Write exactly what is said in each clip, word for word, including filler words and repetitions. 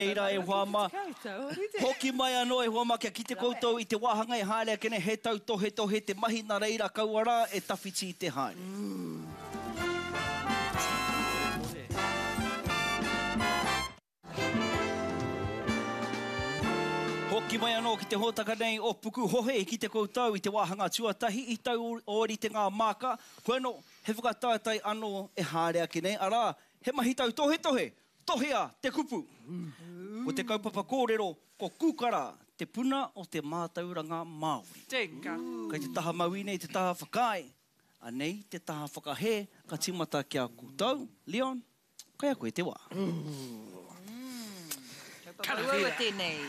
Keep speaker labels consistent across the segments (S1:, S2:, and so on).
S1: Eira e Huama. Hoki mai anō e Huama kia ki te koutou i te wahanga e hālea kene he tau tohe tohe te mahi nā reira kauara e tawhiti i te haere. Hoki mai anō ki te hōtaka nei o puku hohe i ki te koutou i te wahanga tuatahi i tau ori te ngā māka. Koeno, he whakatātai anō e hālea kene. Arā, he mahi tau tohe tohe. Tohea te kupu. Mm. Ko te kaupapa kōrero, ko kūkara, te puna o te mātauranga Māori.
S2: Tenka.
S1: Kei te taha mauine, te taha whakai. Anei, te taha whakahe, ka timata kia kūtau. Leon, kai a koe te wā.
S2: Karawea tēnei.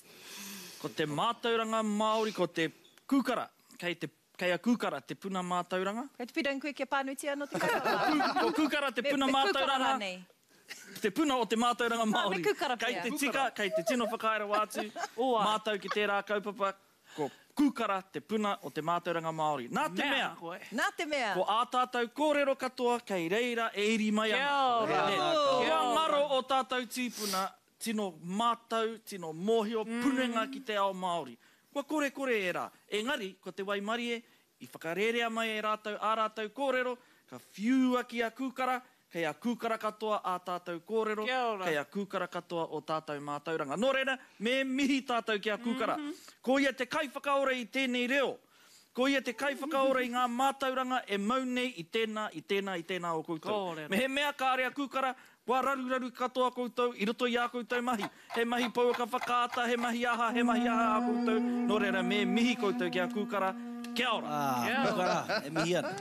S2: Ko te mātauranga Māori, ko te kūkara. Kei te Kei a kūkara, te puna mātauranga.
S3: Kei te whirang koe kia pānutia no te kūkara.
S2: Ko kūkara, te puna mātauranga. Te puna o te mātauranga Māori. Kei te tika, kei te tino whakaera wātu. Mātau ki tērā kaupapa. Ko kūkara, te puna o te mātauranga Māori. Nā te mea.
S3: Nā te mea.
S2: Ko ā tātou kōrero katoa, kei reira e iri mai ana.
S3: Kia ora.
S2: Kua ngaro o tātou tīpuna, tino mātau, tino mōhio, punenga ki te ao Māori. Kua kore kore e rā. Engari, ko te Waimarie, i whakarerea mai e rātou, ā rātou kōrero, ka whiua ki a kūkara, kei a kūkara katoa a tātou kōrero, kei a kūkara katoa o tātou mātauranga. Nō reira, me mihi tātou ki a kūkara. Mm -hmm. Ko ia te kai whakaora i tēnei reo. Ko ia te kai whakaora i ngā mātauranga e maunei i tēnā, i tēnā, i tēnā o koutou. Me he mea kāre a kūkara, kua raru raru katoa koutou, i roto i a koutou mahi. He mahi pau ka whakaata, he mahi aha, he mahi aha a koutou. Nō reira, me mihi koutou ki a kūkara. Kia ora.
S1: Ah, kūkara, e mihi ana.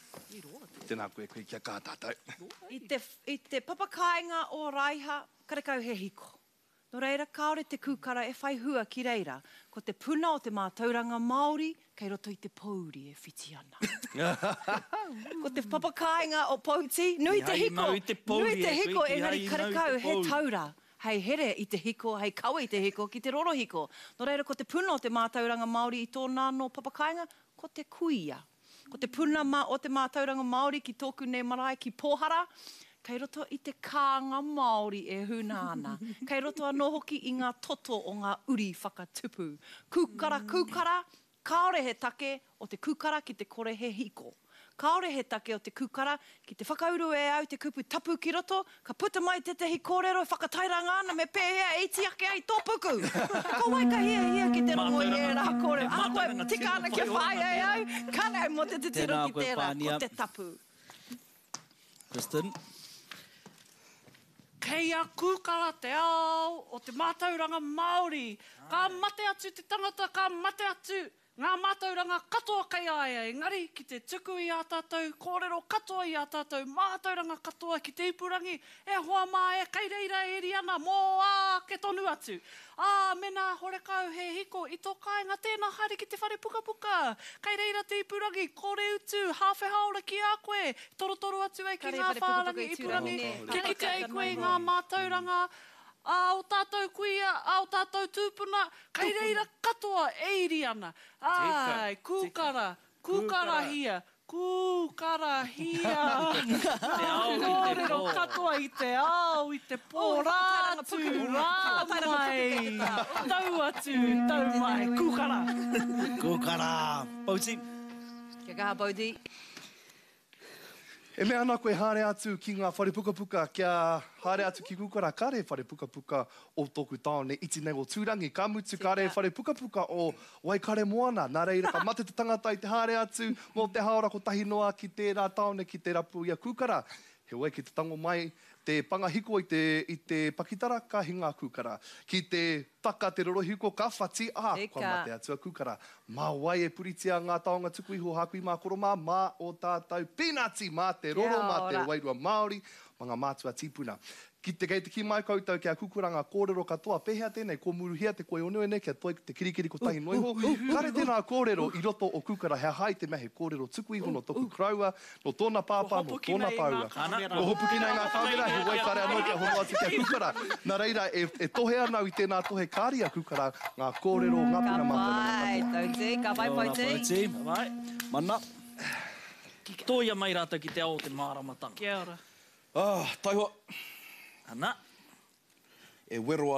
S4: Tēnā koe koe kia kātātou.
S3: I te, I te papakainga o Raiha, karekau he hiko. Nō reira, kaore te kūkara e whai hua ki reira, ko te puna o te mātauranga Māori, kei roto i te pauri e whiti ana. Ko te papakainga o Pauti, nui te hiko, nui te hiko, engari karekau he taura. Hei here i te hiko, hei kaua i te hiko, ki te roro hiko. Nō reira, ko te puna o te mātauranga Māori i tōna no papakainga, ko te kuia. Ko te puna ma o te mātauranga Māori ki tōku nei marae ki Pōhara, kei roto i te kānga Māori e hunāna. Kei roto anō hoki i ngā toto o ngā uri whakatupu. Kūkara, kūkara, kaore he take o te kūkara ki te kore he hiko. Kaore he take o te kūkara ki te whakauru e au te kupu tapu ki roto, ka puta mai te tehi kōrero e whakatairanga ana me pēhea e iti ake ai tō puku. Ko wai ka hia hia ki te rongo i e rā kōrero. A koe tika ana ki whai ai au, kāna mo te te tiro ki tērā, ko te tapu.
S1: Kristen?
S5: Kei a kūkara te ao o te mātauranga Māori. Ka mate atu te tangata, ka mate atu ngā mātauranga katoa kei aia. Engari, ki te tuku i a tātou, kōrero katoa i a tātou, mātauranga katoa ki te ipurangi, e hoa mā e kei reira e ri ana, mō ā ke tonu atu. Ā, mena horekau he hiko, i tō kāinga tēnā haere ki te whare puka puka. Kei reira te ipurangi, kore utu, hawhe haora ki a koe, toro toro atu ei ki ngā whārangi ipurangi, ki ki te ei koe i ngā mātauranga, a o tātou kuia, a o tātou tūpuna, kei reira katoa e iri ana. Ai, kūkara, kūkara hia, kūkara hia. Kōrero katoa i te ao, i te pō rātu, rāmai. Tau atu, tau mai, kūkara.
S1: Kūkara. Pauti.
S3: Kia kaha, Pauti.
S4: E mea ana koe hāre atu ki ngā whare puka puka, kia hāre atu ki kūkara, kāre whare puka puka o tōku tāone iti nei o tūrangi, ka mutu kāre whare puka puka o Waikare Moana. Nā reira, ka mate te tangata i te hāre atu, mō te haora ko tahi noa ki tērā tāone, ki tērā pūia kūkara. He wai ki te tango mai, te panga hiko i te, i te pakitara, ka hinga kūkara. Ki te taka te roro hiko, ka whati, ah, kua mate atua kūkara. Mā wai e puritia ngā taonga tuku iho hakui mā koroma, mā o tātou pinati, mā te roro, mā te wairua Māori, mga mātua tīpuna. Ki te kei te ki mai koutou kia kukuranga kōrero katoa, pehea tēnei, ko muruhia te koe onuene, kia toi te kirikiri ko tahi noiho. Kare tēnā kōrero i roto o kukara, hea hai te mehe kōrero tuku iho no toku kraua, no tōna pāpā, no tōna paua. No hopuki nei ngā kamera, he wai kare anō kia hono atu kia kukara. Nā reira, e, e tohe anau i tēnā tohe kāria kukara, ngā kōrero, ngā puna mātana.
S3: Ka pai, tauti, ka pai, Pauti.
S1: Ka pai, mana.
S2: Tōia mai rātou ki te ao te māramatanga.
S5: Kia ora.
S1: Ah, taihoa.
S2: Ana.
S6: e wero